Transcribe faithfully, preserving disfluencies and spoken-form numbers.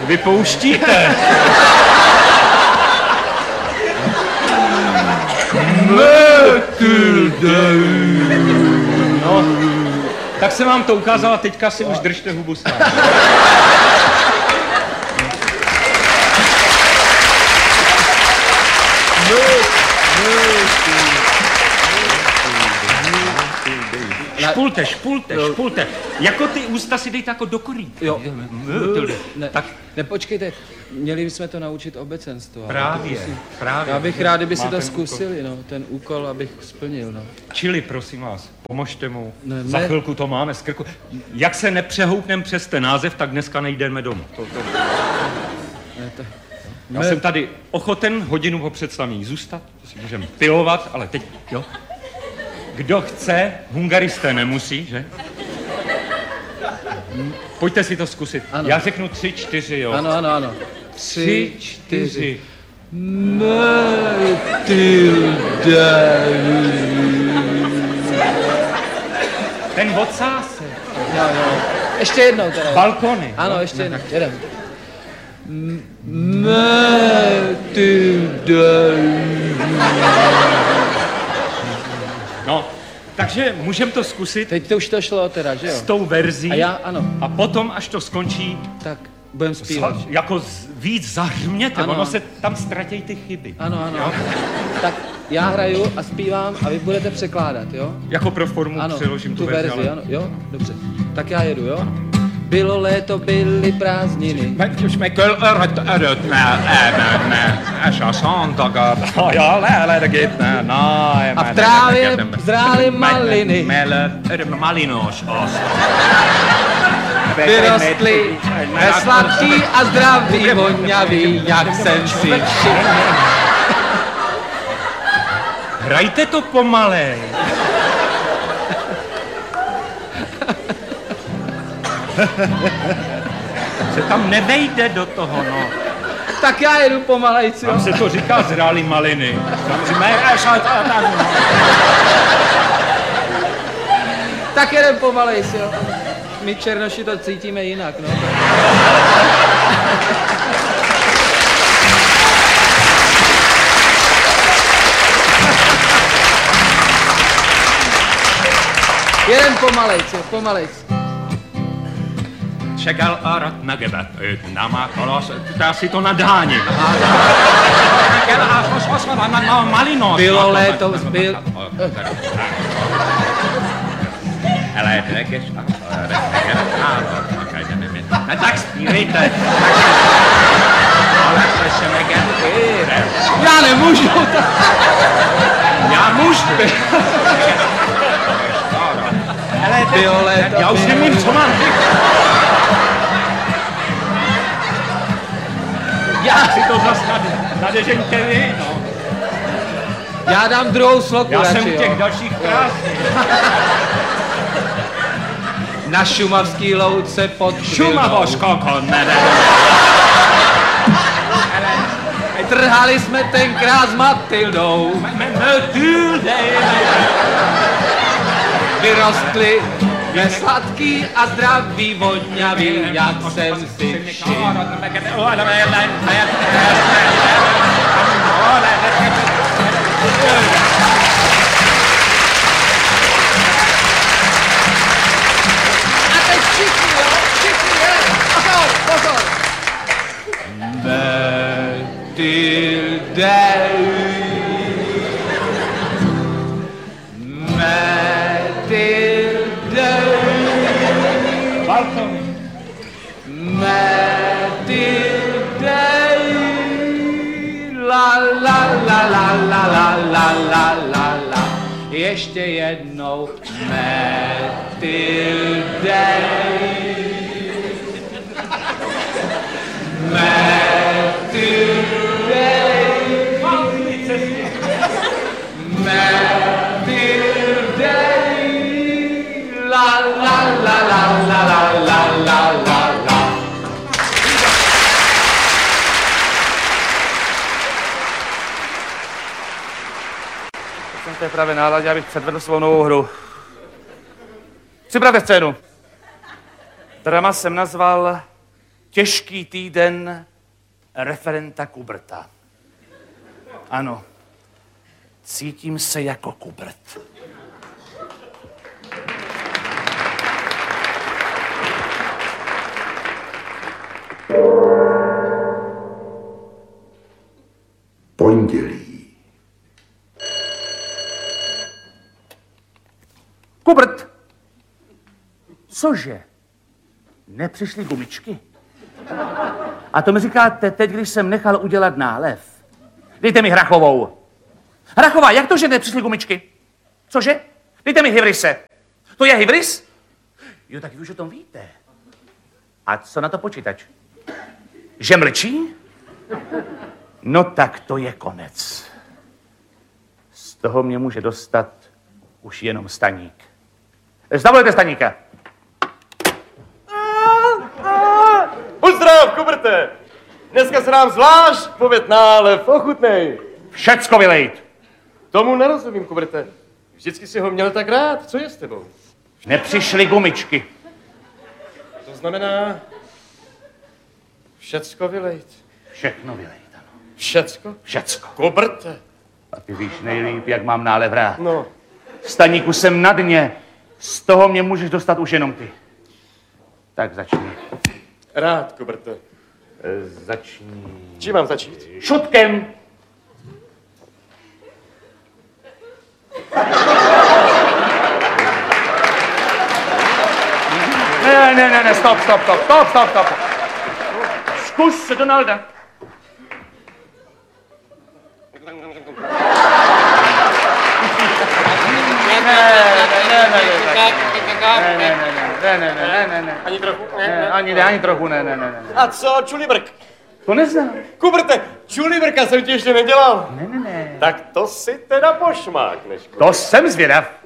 vypouštíte. No, tak jsem vám to ukázal a teďka si už držte hubu sám. Špulte, špulte, špulte. Jako ty ústa si dejte jako do korí. Jo. Ne, tak nepočkejte, měli bychom to naučit obecenstvo. Právě, právě. Já bych rád, kdyby si to zkusili, no, ten úkol, abych splnil, no. Čili, prosím vás, pomožte mu. Ne, Za ne. chvilku to máme z krku. Jak se nepřehoupneme přes ten název, tak dneska nejdeme domů. To, to... Ne, to... Já jsem tady ochoten hodinu po představení zůstat, to si můžeme pilovat, ale teď, jo. Kdo chce, hungaristé nemusí, že? Pojďte si to zkusit. Ano. Já řeknu tři, čtyři, jo. Ano, ano, ano. Tři, čtyři. Ten odsásek. Jo, jo. Ještě jednou teda. Balkony. Ano, jo? ještě jednou. Jedem. No, takže můžeme to zkusit. Teď to už to šlo teda, že jo? S tou verzí. A já, ano. A potom, až to skončí, Tak, budem zpívat. Sa, jako z, víc zahřměte, Ano. ono se tam ztratějí ty chyby. Ano, ano. Jo? Tak já hraju a zpívám a vy budete překládat, jo? Jako pro formu Ano, přeložím tu verzi, ale... ano, jo? Dobře. Tak já jedu, jo? Bylo léto, byly prázdniny. Jos me kyllä öröt öröt mä äämään äsä santaga. Ja läällä kitnä nae. A v trávě zrály maliny. Meillä öröm malinos os. Vyrostly sladký a zdravý, voňavý, jak jsem si všiml. Hrajte to pomalej. Se tam nevejde do toho, no. Tak já jedu pomalejc, jo? Tam se to říká zrály maliny. Tam říká, Tak jedem pomalejc, jo? My černoši to cítíme jinak, no. Jeden pomalejc, jo, pomalejc. Sekäl arat näkevät, että nämä kalas... Já si to nadáním. Sekäl aras osvavan malinos. Bylo léto, byl... Älä tekes... No tak zpívejte. Ale to se mega píre. Já nemůžu, Já můžu. Bylo léto, Já už nevím, co mám říct. Já, Si to zas nadežeňte vy, no. já dám druhou sloku Já radši, jsem u těch jo. dalších krásných. Na šumavský louce pod Šumavoško, konne. Trhali jsme tenkrát s Matildou. Vyrostli nesladký a zdravý, voňavý, jak jsem si všiml. A teď všichni, jo? Všichni, jedem. Pozor, pozor. Matilde. Matilde. Balkony. Matilde. La la la la la la la la la la. Ještě jednou. Matilde. Matilde. Matilde. La la la la la la la la la la. Jsem v té pravé náladě, abych předvedl svou novou hru. Připravte scénu. Drama jsem nazval Těžký týden referenta Kubrta. Ano, cítím se jako Kubrt. Pondělí. Kubrt! Cože? Nepřišly gumičky? A to mi říkáte teď, když jsem nechal udělat nálev. Dejte mi Hrachovou. Hrachová, jak to, že nepřišly gumičky? Cože? Dejte mi Hybrise. To je Hybris? Jo, tak vy už o tom víte. A co na to počítač? Že mlčí? No tak to je konec. Z toho mě může dostat už jenom Staník. Zavolejte Staníka. Pozdrav, Kubrte! Dneska se nám zvlášť pověd nálev, ochutnej. Všecko vylejt. Tomu nerozumím, Kubrte. Vždycky si ho měl tak rád. Co je s tebou? Nepřišly gumičky. To znamená... Všecko vylejt. Všechno vylejt, ano. Všecko? Všecko. Kubrte. A ty víš nejlíp, jak mám nálev rád. No, Staníku, jsem na dně. Z toho mě můžeš dostat už jenom ty. Tak začni. rád, Kubrte. E, začni. Čím mám začít? Šutkem. Ne, ne, ne, ne, stop, stop, stop, stop, stop, stop. Zkus Donalda. Ne, ne, ne, ne, ne. Ani trochu? Ne, ani, ne, ani trochu, ne, ne, ne, ne. A co, čulibrk? To neznám. Kubrte, čulibrka jsem ti ještě nedělal. Ne, ne, ne. Tak to si teda pošmákneš. To jsem zvědav.